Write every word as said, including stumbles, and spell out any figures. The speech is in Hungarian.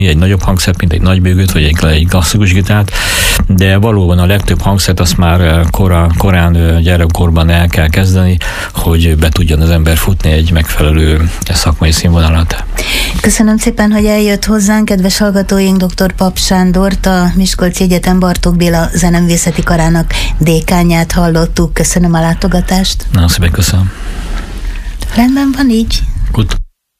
egy nagyobb hangszert, mint egy nagybőgőt, vagy egy, egy klasszikus gitárt, de valóban a legtöbb hangszert azt már korán, korán gyerekkorban el kell kezdeni, hogy be tudjon az ember futni egy megfelelő szakmai színvonalat. Köszönöm szépen, hogy eljött hozzánk, kedves hallgatóink, dr. Pap Sándort, a Miskolci Egyetem Bartók Béla Zeneművészeti Karának dékánját hallottuk. Köszönöm a látogatást. Nagyon szépen köszönöm. Rendben van így? Good.